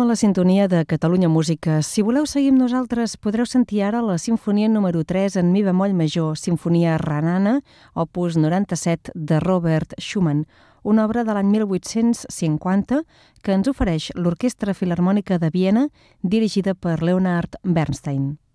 la sintonia de Catalunya Música. Si voleu seguir amb nosaltres, podreu sentir ara la Simfonia número 3 en mi bemoll major, Sinfonia Renana, opus 97 de Robert Schumann, una obra de l'any 1850 que ens ofereix l'Orquestra Filharmònica de Viena, dirigida per Leonard Bernstein.